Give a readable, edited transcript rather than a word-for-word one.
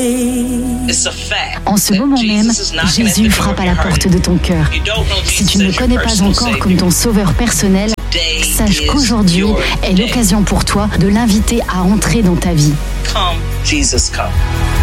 En ce moment même, Jésus frappe à la porte de ton cœur. Si tu ne le connais pas encore comme ton sauveur personnel, sache qu'aujourd'hui est l'occasion pour toi de l'inviter à entrer dans ta vie. Come, Jesus, come.